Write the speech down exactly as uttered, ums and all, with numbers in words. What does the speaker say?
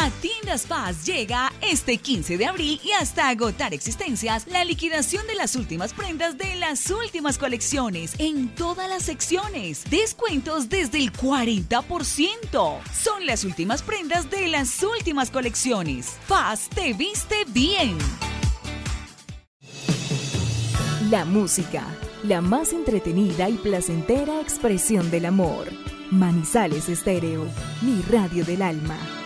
A Tiendas Paz llega este quince de abril y hasta agotar existencias la liquidación de las últimas prendas de las últimas colecciones en todas las secciones. Descuentos desde el cuarenta por ciento. Son las últimas prendas de las últimas colecciones. Paz te viste bien. La música, la más entretenida y placentera expresión del amor. Manizales Estéreo, mi radio del alma.